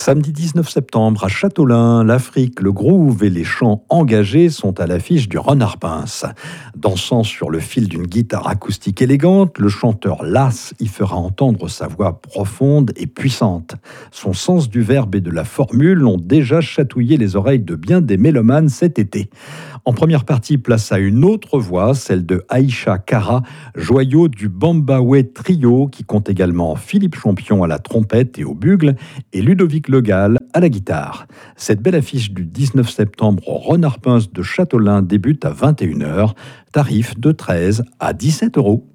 Samedi 19 septembre à Châteaulin, l'Afrique, le groove et les chants engagés sont à l'affiche du Renard Pince. Dansant sur le fil d'une guitare acoustique élégante, le chanteur Las y fera entendre sa voix profonde et puissante. Son sens du verbe et de la formule ont déjà chatouillé les oreilles de bien des mélomanes cet été. En première partie, place à une autre voix, celle de Aïcha Kara, joyau du Bambaoué Trio, qui compte également Philippe Champion à la trompette et au bugle, et Ludovic Legal à la guitare. Cette belle affiche du 19 septembre au Renard Pince de Châteaulin débute à 21h, tarif de 13 à 17 euros.